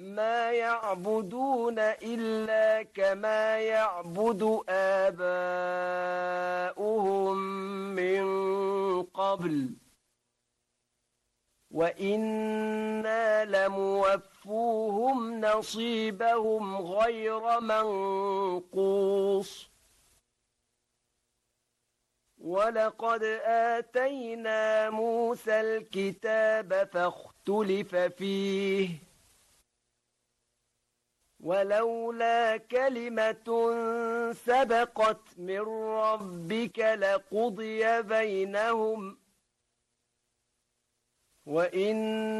ما يعبدون إلا كما يعبد آباؤهم من قبل وإنا لموفوهم نصيبهم غير منقوص ولقد آتينا موسى الكتاب فاختلف فيه ولولا كلمة سبقت من ربك لقضي بينهم وإن